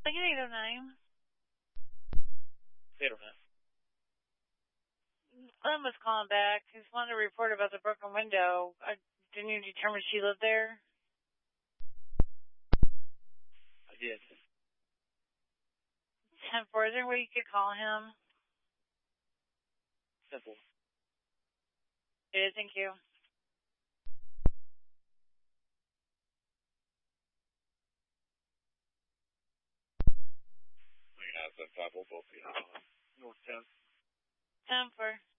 Like an 809. 809. Glenn was calling back. He just wanted to report about the broken window. Didn't you determine she lived there? I did. 10-4. Is there a way you could call him? Simple. It is, thank you. We have the 504 North 10. 10-4.